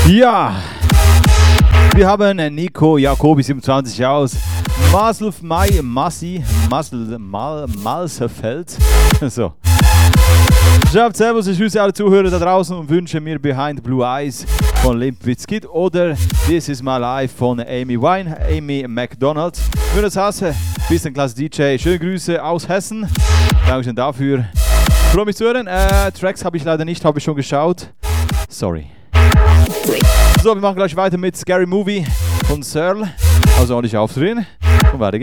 Ja, wir haben Nico Jacobi 27 aus Malsefeld. So. Schreibt servus, ich grüße alle Zuhörer da draußen und wünsche mir Behind Blue Eyes von Limp Bizkit oder This Is My Life von Amy McDonald. Für das Hasse, bisschen klasse DJ. Schöne Grüße aus Hessen. Dankeschön dafür. Freue mich zu hören. Tracks habe ich leider nicht, habe ich schon geschaut. Sorry. So, wir machen gleich weiter mit Scary Movie von Searle. Also ordentlich aufdrehen und weiter geht's.